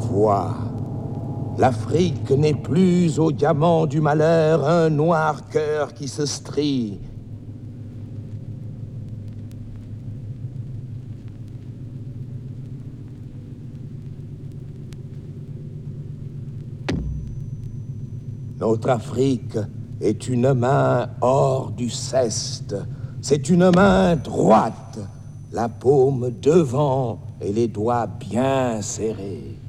Vois, l'Afrique n'est plus au diamant du malheur un noir cœur qui se strie. Notre Afrique est une main hors du ceste. C'est une main droite, la paume devant et les doigts bien serrés.